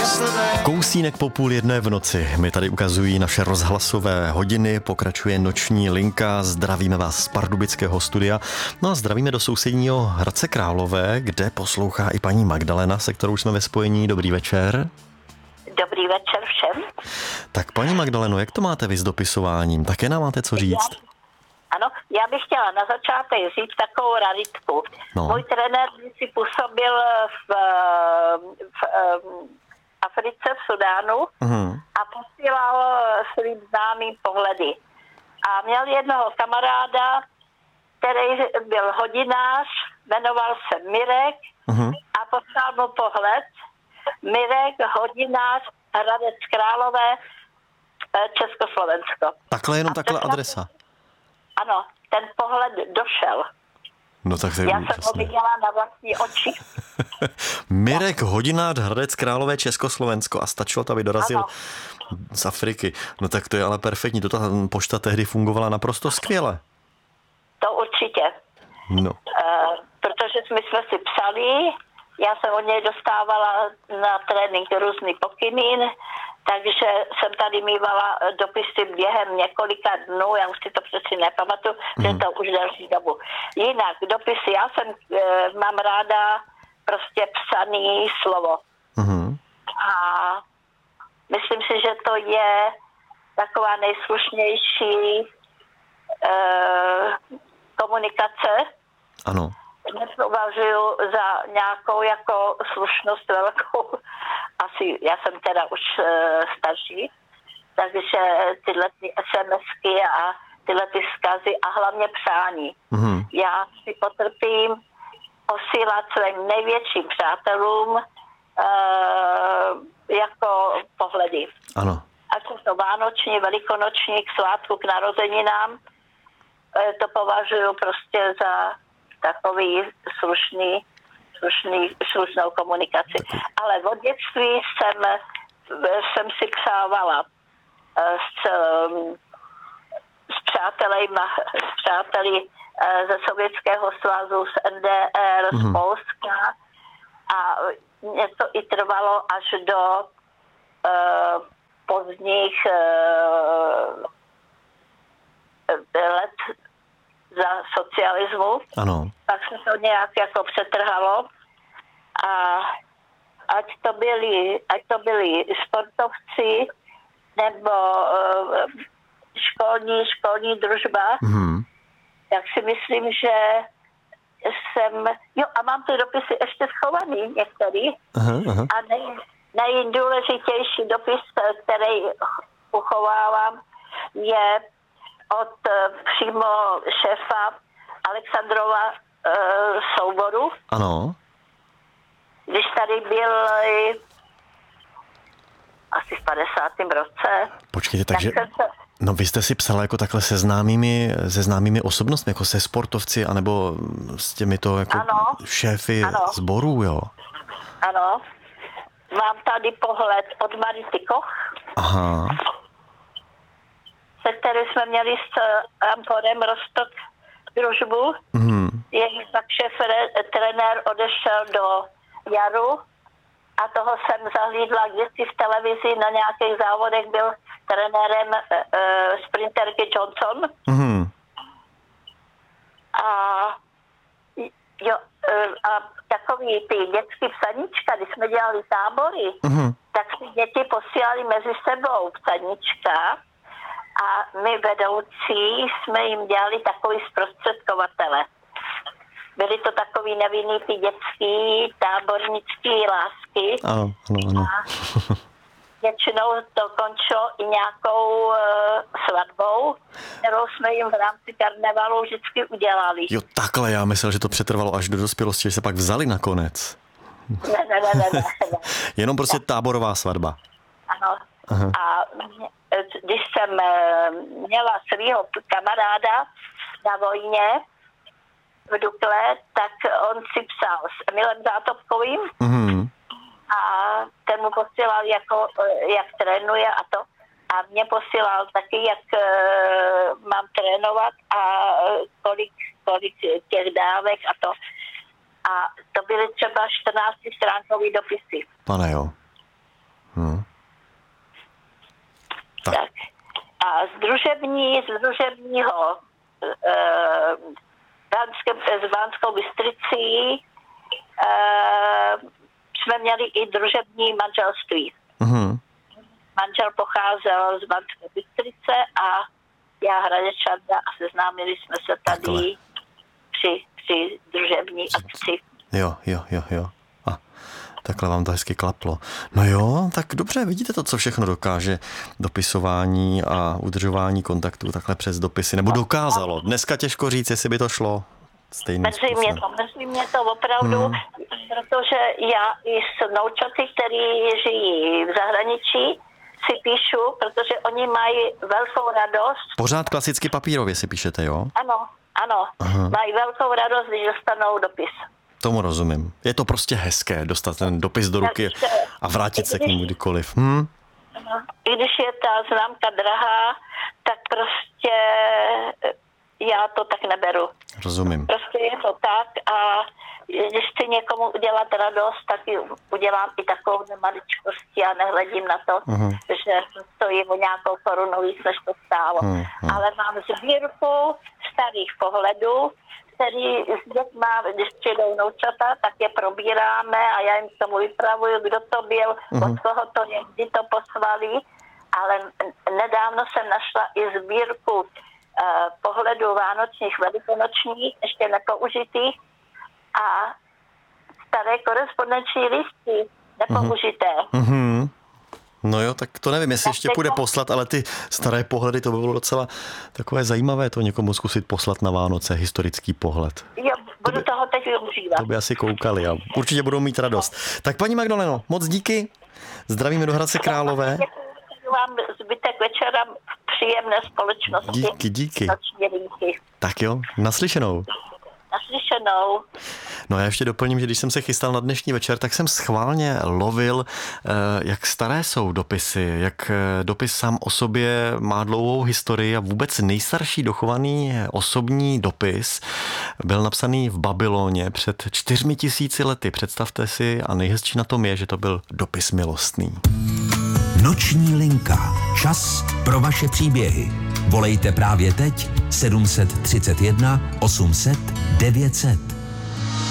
Kousínek po 12:30 v noci. Mi tady ukazují naše rozhlasové hodiny, pokračuje noční linka, zdravíme vás z pardubického studia. No a zdravíme do sousedního Hradce Králové, kde poslouchá i paní Magdalena, se kterou jsme ve spojení. Dobrý večer. Dobrý večer všem. Tak paní Magdaleno, jak to máte vy s dopisováním? Také nám máte co říct? Ano, já bych chtěla na začátek říct takovou raritku. No. Můj trenér si působil v Africe, v Sudánu a posílal svým známým pohledy. A měl jednoho kamaráda, který byl hodinář, jmenoval se Mirek a poslal mu pohled. Mirek, hodinář, Hradec Králové, Československo. Takhle jenom takhle adresa? Ano, ten pohled došel. No tak to je Já jsem ho úžasné. viděla na vlastní oči. Mirek, hodinář, Hradec Králové, Československo a stačilo to, aby dorazil Ano. z Afriky. No tak to je ale perfektní. To ta pošta tehdy fungovala naprosto skvěle. To určitě. No. Protože my jsme si psali, já jsem od něj dostávala na trénink různý pokyny, takže jsem tady mývala dopisy během několika dnů, já už si to přeci nepamatuju, že to už delší dobu. Jinak dopisy, já mám ráda prostě psaný slovo. A myslím si, že to je taková nejslušnější komunikace. Ano. Nepovažuji za nějakou jako slušnost velkou. Asi, já jsem teda už starší, takže tyhle ty SMSky a tyhle ty vzkazy a hlavně přání. Já si potrpím posílat svým největším přátelům jako pohledy. Ano. Ať jsou to vánoční, velikonoční, k svátku, k narozeninám, to považuji prostě za takový slušnou komunikaci. Ale od dětství jsem si psávala s přáteli ze Sovětského svazu, z NDR, z Polska a mě to i trvalo až do pozdních let za socialismu. Ano. Pak se to nějak jako přetrhalo a ať to byli sportovci nebo školní družba, tak si myslím, že a mám ty dopisy ještě schovaný některý. A nejdůležitější dopis, který uchovávám, je od přímo šéfa Alexandrova souboru. Ano. Když tady byl asi v 50. roce. Počkejte, takže no vy jste si psala jako takhle se známými osobnostmi, jako se sportovci, anebo s těmito jako šéfy sborů, jo? Ano. Mám tady pohled od Marity Koch. Aha. Se kterým jsme měli s Amporem Rostock družbu. Její pak trenér odešel do Jaru a toho jsem zahlídla kdysi v televizi na nějakých závodech, byl trenérem sprinterky Johnson. A takový ty dětský psaníčka, když jsme dělali tábory, tak si děti posílali mezi sebou psaníčka a my vedoucí jsme jim dělali takový zprostředkovatele. Byly to takový nevinný ty dětský tábornický lásky. Ano. A většinou to končilo i nějakou svatbou, kterou jsme jim v rámci karnevalu vždycky udělali. Jo, takhle, já myslel, že to přetrvalo až do dospělosti, že se pak vzali nakonec. Ne. Jenom prostě táborová svatba. Ano. Aha. A když jsem měla svého kamaráda na vojně v Dukle, tak on si psal s Emilem Zátopkovým a ten mu posílal, jak trénuje a to. A mě posílal taky, jak mám trénovat a kolik těch dávek a to. A to byly třeba 14stránkový dopisy. Pane jo. Tak. A z Banskou Bystricí jsme měli i družební manželství. Manžel pocházel z Banské Bystrice a já Hradečanka a seznámili jsme se tady při družební akci. Jo. A takhle vám to hezky klaplo. No jo, tak dobře, vidíte to, co všechno dokáže dopisování a udržování kontaktů takhle přes dopisy, nebo dokázalo. Dneska těžko říct, jestli by to šlo stejným způsobem. Mrzí mě to opravdu, protože já i s vnoučaty, který žijí v zahraničí, si píšu, protože oni mají velkou radost. Pořád klasicky papírově si píšete, jo? Ano. Aha. Mají velkou radost, když dostanou dopis. Tomu rozumím. Je to prostě hezké dostat ten dopis do ruky a vrátit se k němu kdykoliv. I když je ta známka drahá, tak prostě já to tak neberu. Rozumím. Prostě je to tak a když chci někomu udělat radost, tak udělám i takovou maličkosti a nehledím na to, že stojí o nějakou korunu víc, než to stálo. Ale mám sbírku starých pohledů, který s dětma, když přijdou vnoučata, tak je probíráme a já jim k tomu vypravuju, kdo to byl, od koho to je, kdy to poslali. Ale nedávno jsem našla i sbírku pohledů vánočních, velikonočních, ještě nepoužitých a staré korespondenční listy nepoužité. No jo, tak to nevím, jestli ještě půjde poslat, ale ty staré pohledy, to by bylo docela takové zajímavé to někomu zkusit poslat na Vánoce, historický pohled. Jo, budu toho teď využívat. To by asi koukali a určitě budou mít radost. Tak paní Magdaleno, moc díky, zdravíme do Hradce Králové. Děkuji vám zbytek večera v příjemné společnosti. Díky. Tak jo, naslyšenou. No a já ještě doplním, že když jsem se chystal na dnešní večer, tak jsem schválně lovil, jak staré jsou dopisy, jak dopis sám o sobě má dlouhou historii a vůbec nejstarší dochovaný osobní dopis byl napsaný v Babyloně před 4000 lety. Představte si, a nejhezčí na tom je, že to byl dopis milostný. Noční linka. Čas pro vaše příběhy. Volejte právě teď 731 800 900.